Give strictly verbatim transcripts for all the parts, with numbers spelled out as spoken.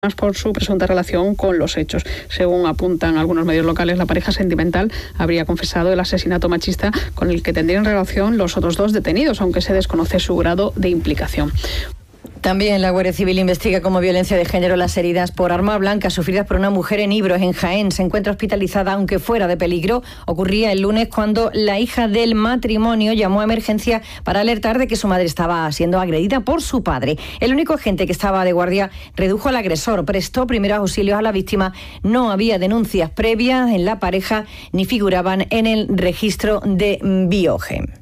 por su presunta relación con los hechos. Según apuntan algunos medios locales, la pareja sentimental habría confesado el asesinato machista con el que tendrían relación los otros dos detenidos, aunque se desconoce su grado de implicación. También la Guardia Civil investiga como violencia de género las heridas por arma blanca sufridas por una mujer en Ibros, en Jaén. Se encuentra hospitalizada, aunque fuera de peligro. Ocurría el lunes cuando la hija del matrimonio llamó a emergencia para alertar de que su madre estaba siendo agredida por su padre. El único agente que estaba de guardia redujo al agresor, prestó primeros auxilios a la víctima. No había denuncias previas en la pareja ni figuraban en el registro de Biogen.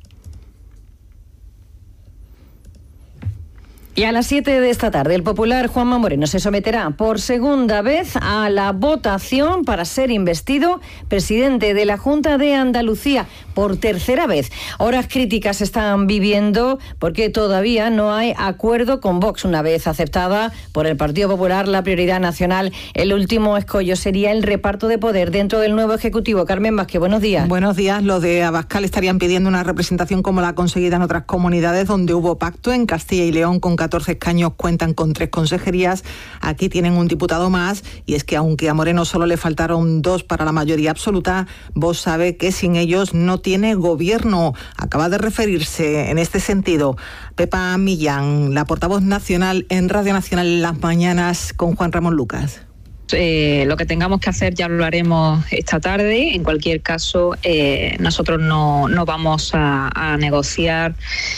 Y a las siete de esta tarde, el popular Juanma Moreno se someterá por segunda vez a la votación para ser investido presidente de la Junta de Andalucía por tercera vez. Horas críticas se están viviendo porque todavía no hay acuerdo con Vox. Una vez aceptada por el Partido Popular la prioridad nacional, el último escollo sería el reparto de poder dentro del nuevo Ejecutivo. Carmen Vázquez, buenos días. Buenos días. Los de Abascal estarían pidiendo una representación como la conseguida en otras comunidades donde hubo pacto. En Castilla y León, con catorce escaños, cuentan con tres consejerías. Aquí tienen un diputado más, y es que aunque a Moreno solo le faltaron dos para la mayoría absoluta, Vox sabe que sin ellos no tiene gobierno. Acaba de referirse en este sentido Pepa Millán, la portavoz nacional en Radio Nacional en las mañanas, con Juan Ramón Lucas. Eh, lo que tengamos que hacer ya lo haremos esta tarde. En cualquier caso, eh, nosotros no, no vamos a, a negociar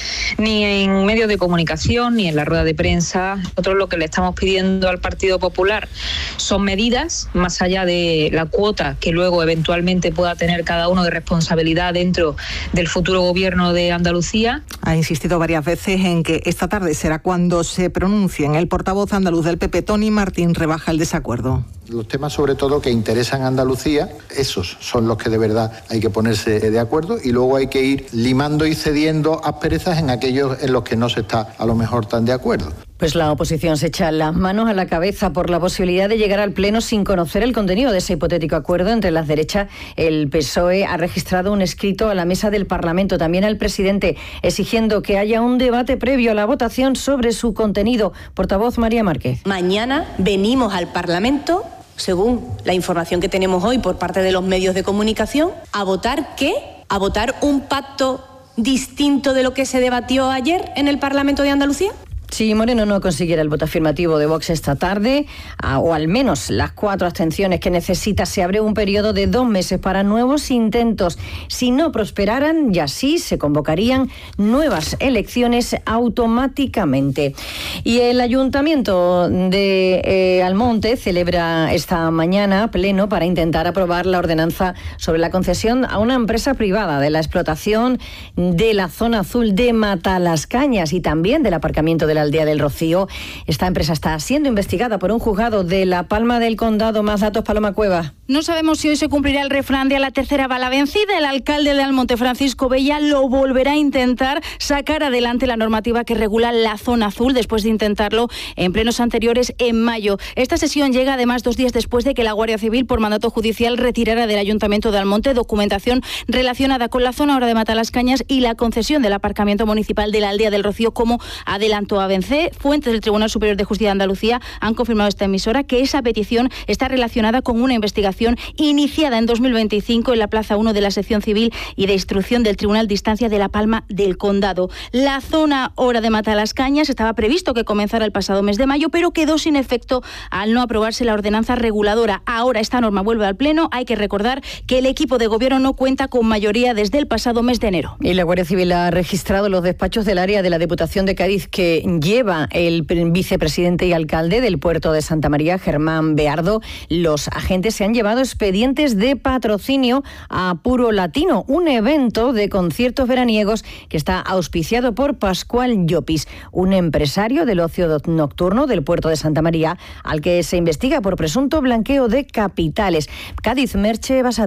ni en medios de comunicación ni en la rueda de prensa. Nosotros lo que le estamos pidiendo al Partido Popular son medidas, más allá de la cuota que luego eventualmente pueda tener cada uno de responsabilidad dentro del futuro gobierno de Andalucía. Ha insistido varias veces en que esta tarde será cuando se pronuncien. El portavoz andaluz del P P, Tony Martín, rebaja el desacuerdo. Los temas sobre todo que interesan a Andalucía, esos son los que de verdad hay que ponerse de acuerdo, y luego hay que ir limando y cediendo asperezas en aquellos en los que no se está a lo mejor tan de acuerdo. Pues la oposición se echa las manos a la cabeza por la posibilidad de llegar al Pleno sin conocer el contenido de ese hipotético acuerdo entre las derechas. El P S O E ha registrado un escrito a la mesa del Parlamento, también al presidente, exigiendo que haya un debate previo a la votación sobre su contenido. Portavoz María Márquez. Mañana venimos al Parlamento, según la información que tenemos hoy por parte de los medios de comunicación, a votar ¿qué? A votar un pacto distinto de lo que se debatió ayer en el Parlamento de Andalucía. Si Moreno no consiguiera el voto afirmativo de Vox esta tarde, o al menos las cuatro abstenciones que necesita, se abre un periodo de dos meses para nuevos intentos. Si no prosperaran, y así se convocarían nuevas elecciones automáticamente. Y el Ayuntamiento de eh, Almonte celebra esta mañana pleno para intentar aprobar la ordenanza sobre la concesión a una empresa privada de la explotación de la zona azul de Matalascañas y también del aparcamiento de la Aldea del Rocío. Esta empresa está siendo investigada por un juzgado de La Palma del Condado. Más datos, Paloma Cueva. No sabemos si hoy se cumplirá el refrán de a la tercera va la vencida. El alcalde de Almonte, Francisco Bella, lo volverá a intentar sacar adelante la normativa que regula la zona azul, después de intentarlo en plenos anteriores en mayo. Esta sesión llega además dos días después de que la Guardia Civil, por mandato judicial, retirara del Ayuntamiento de Almonte documentación relacionada con la zona ahora de Matalascañas y la concesión del aparcamiento municipal de la Aldea del Rocío como adelanto a vencer. Fuentes del Tribunal Superior de Justicia de Andalucía han confirmado a esta emisora que esa petición está relacionada con una investigación iniciada en dos mil veinticinco en la Plaza uno de la Sección Civil y de Instrucción del Tribunal de Instancia de La Palma del Condado. La zona ahora de Matalascañas estaba previsto que comenzara el pasado mes de mayo, pero quedó sin efecto al no aprobarse la ordenanza reguladora. Ahora esta norma vuelve al Pleno. Hay que recordar que el equipo de gobierno no cuenta con mayoría desde el pasado mes de enero. Y la Guardia Civil ha registrado los despachos del área de la Diputación de Cádiz que lleva el vicepresidente y alcalde del puerto de Santa María, Germán Beardo. Los agentes se han llevado expedientes de patrocinio a Puro Latino, un evento de conciertos veraniegos que está auspiciado por Pascual Llopis, un empresario del ocio nocturno del puerto de Santa María, al que se investiga por presunto blanqueo de capitales. Cádiz, Merche Basadre.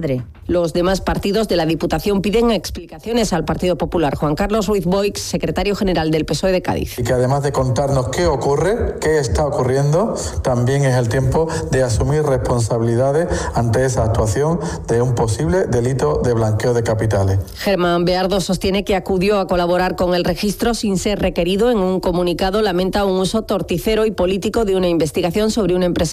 Los demás partidos de la Diputación piden explicaciones al Partido Popular. Juan Carlos Ruiz Boix, secretario general del P S O E de Cádiz. Y que además de contarnos qué ocurre, qué está ocurriendo, también es el tiempo de asumir responsabilidades ante esa actuación de un posible delito de blanqueo de capitales. Germán Beardo sostiene que acudió a colaborar con el registro sin ser requerido. En un comunicado lamenta un uso torticero y político de una investigación sobre un empresario